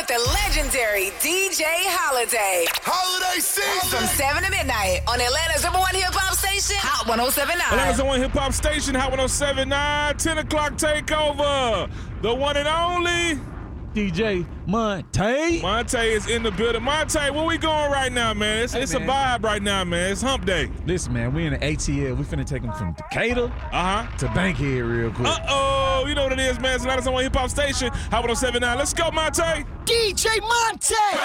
with the legendary DJ Holiday. Holiday season. From 7 to midnight on Atlanta's #1 hip-hop station, Hot 107.9. Atlanta's #1 hip-hop station, Hot 107.9. 10 o'clock takeover. The one and only DJ Monte. Monte is in the building. Monte, where we going right now, man? It's a vibe right now, man. It's hump day. Listen, man, we in the ATL. We finna take them from Decatur to Bankhead real quick. Uh-oh. You know what it is, man. It's Atlanta's #1 hip-hop station, Hot 107.9. Let's go, Monte. DJ Monte.